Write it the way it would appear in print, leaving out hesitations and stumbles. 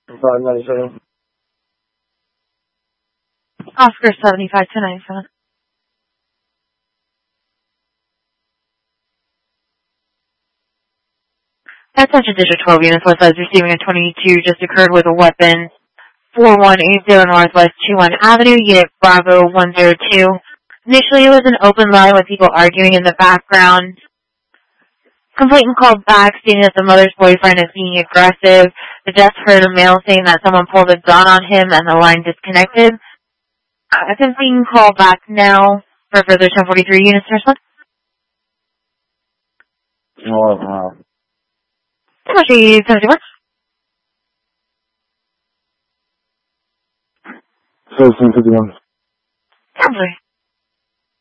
597. Oscar 75 to 97. Attention District 12 units, Westside receiving a 22 just occurred with a weapon. 4180 Northwest 21 Avenue, Unit Bravo 102. Initially it was an open line with people arguing in the background. Complainant called back stating that the mother's boyfriend is being aggressive. The desk heard a male saying that someone pulled a gun on him and the line disconnected. It's being called back now for further 1043 units to respond. Oh, How much are you 71? Citizen 51. Probably.